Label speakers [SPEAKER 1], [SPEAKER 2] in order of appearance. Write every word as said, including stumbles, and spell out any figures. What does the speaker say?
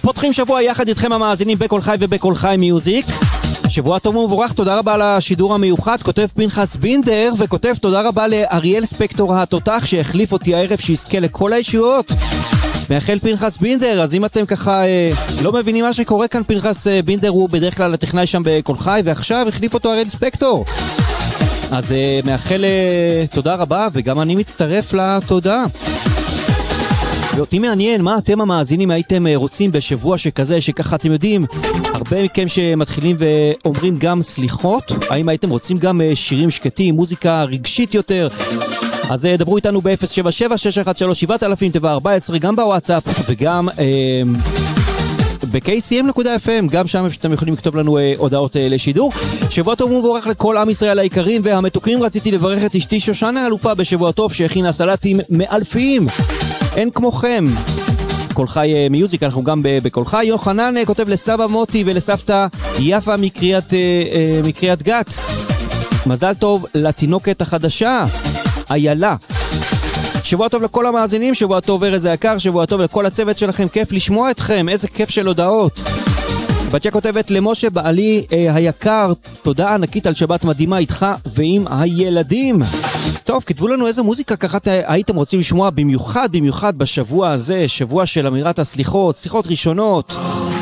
[SPEAKER 1] פותחים שבוע יחד איתכם המאזינים בכל חי ובכל חי מיוזיק. שבוע טוב ומבורך, תודה רבה על השידור המיוחד, כותב פנחס בינדר, וכותב תודה רבה לאריאל ספקטור התותח שהחליף אותי הערב, שיזכה לכל הישועות. מאחל פנחס בינדר. אז אם אתם ככה אה, לא מבינים מה שקורה כאן, פנחס אה, בינדר הוא בדרך כלל הטכנאי שם בכל חי, ועכשיו החליף אותו אריאל ספקטור. אז אה, מאחל אה, תודה רבה, וגם אני מצטרף לתודה. ואותי מעניין מה אתם המאזינים הייתם רוצים בשבוע שכזה, שככה אתם יודעים, הרבה מכם שמתחילים ואומרים גם סליחות, האם הייתם רוצים גם שירים שקטים, מוזיקה רגשית יותר? אז דברו איתנו ב-אפס שבע שבע שש אחת שלוש שבע אלפים תבע ארבע עשרה, גם בוואטסאפ וגם אה, ב-קיי סי אם נקודה אף אם, גם שם שאתם יכולים לכתוב לנו אה, הודעות אה, לשידור. שבוע טוב ומבורך לכל עם ישראל היקרים והמתוקים. רציתי לברך את אשתי שושנה אלופה בשבוע טוב שהכינה סלטים מאלפים, אין כמוכם. כל חי מיוזיק, אנחנו גם בכל חי. יוחנן כותב לסבא מוטי ולסבתא יפה מקריית, מקריית גת, מזל טוב לתינוקת החדשה איילה. שבוע טוב לכל המאזינים, שבוע טוב ארז היקר, שבוע טוב לכל הצוות שלכם, כיף לשמוע אתכם, איזה כיף של הודעות. בתיה כותבת למשה בעלי אה, היקר, תודה ענקית על שבת מדהימה איתך ועם הילדים. טוב, כתבו לנו איזה מוזיקה ככה הייתם רוצים לשמוע במיוחד, במיוחד בשבוע הזה, שבוע של אמירת הסליחות, סליחות ראשונות.